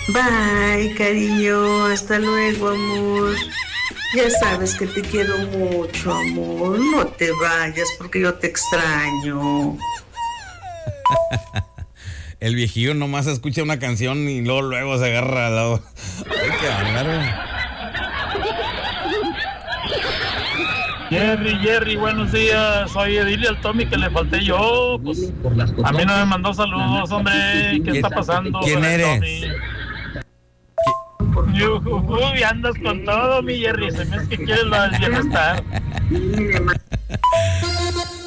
Bye, cariño. Hasta luego, amor. Ya sabes que te quiero mucho, amor. No te vayas porque yo te extraño. El viejillo nomás escucha una canción y luego se agarra al lado. Ay, qué bárbaro. Jerry, buenos días. Soy Edilio al Tommy que le falté yo. Pues a mí no me mandó saludos, hombre. ¿Qué está pasando ¿Quién con el eres? Tommy? Uy, andas con todo, mi Jerry. Se me es que quieres lo del bienestar.